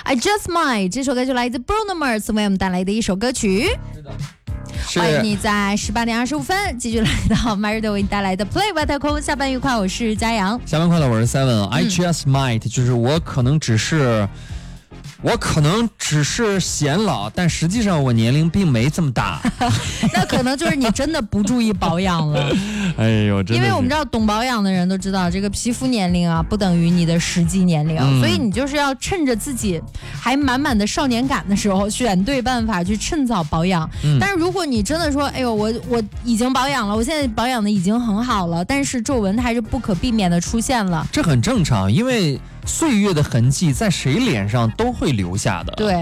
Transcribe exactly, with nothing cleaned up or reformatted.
I Just Might 这首歌就来自 Bruno Mars 为我们带来的一首歌曲。 是的。 欢迎你在十八点二十五分继续来到 MyRadio 为你带来的 Play 外太空，下班愉快，我是佳阳。 下班快乐，我是 Seven、嗯。I just might 就是我可能只是。我可能只是显老，但实际上我年龄并没这么大。 那可能就是你真的不注意保养了。 哎呦，真的。 因为我们知道懂保养的人都知道，这个皮肤年龄啊不等于你的实际年龄、嗯，所以你就是要趁着自己还满满的少年感的时候，选对办法去趁早保养。嗯、但是如果你真的说，哎呦，我我已经保养了，我现在保养的已经很好了，但是皱纹它还是不可避免的出现了， 这很正常，因为岁月的痕迹在谁脸上都会留下的。 对。